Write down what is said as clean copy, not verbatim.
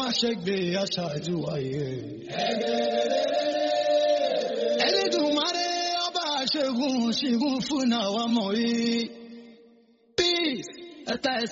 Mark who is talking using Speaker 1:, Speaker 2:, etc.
Speaker 1: ṣègbè aṣáájú ayé. Ẹlẹ́dùmarè ọba ṣẹ́gun ṣẹ́gun fún àwọn ọmọ yìí. Peace.